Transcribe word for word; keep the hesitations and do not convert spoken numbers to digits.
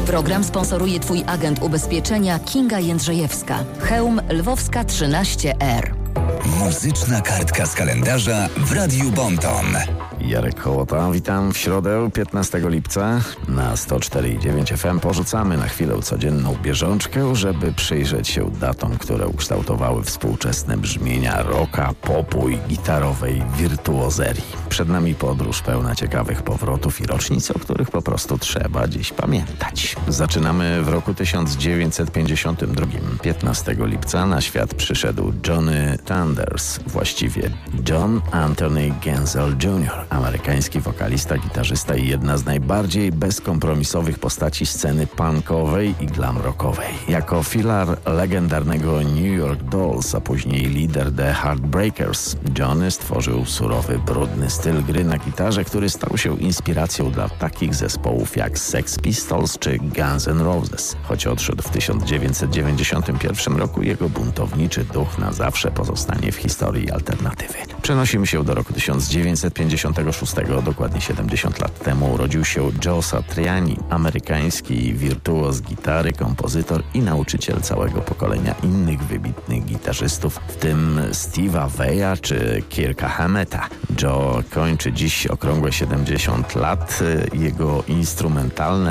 Program sponsoruje Twój agent ubezpieczenia Kinga Jędrzejewska. Chełm Lwowska trzynaście R. Muzyczna kartka z kalendarza w Radiu Bonton. Jarek Hołota, witam w środę piętnastego lipca na sto cztery i dziewięć F M. Porzucamy na chwilę codzienną bieżączkę, żeby przyjrzeć się datom, które ukształtowały współczesne brzmienia rocka, popu i gitarowej wirtuozerii. Przed nami podróż pełna ciekawych powrotów i rocznic, o których po prostu trzeba dziś pamiętać. Zaczynamy w roku tysiąc dziewięćset pięćdziesiątym drugim. piętnastego lipca na świat przyszedł Johnny Thunders, właściwie John Anthony Genzel junior Amerykański wokalista, gitarzysta i jedna z najbardziej bezkompromisowych postaci sceny punkowej i glam rockowej. Jako filar legendarnego New York Dolls, a później lider The Heartbreakers, Johnny stworzył surowy, brudny styl gry na gitarze, który stał się inspiracją dla takich zespołów jak Sex Pistols czy Guns N' Roses. Choć odszedł w tysiąc dziewięćset dziewięćdziesiątym pierwszym roku, jego buntowniczy duch na zawsze pozostanie w historii alternatywy. Przenosimy się do roku tysiąc dziewięćset pięćdziesiątego szóstego. Dokładnie siedemdziesiąt lat temu urodził się Joe Satriani, amerykański wirtuoz gitary, kompozytor i nauczyciel całego pokolenia innych wybitnych gitarzystów, w tym Steve'a Vai'a czy Kirka Hametta. Joe kończy dziś okrągłe siedemdziesiąt lat. Jego instrumentalne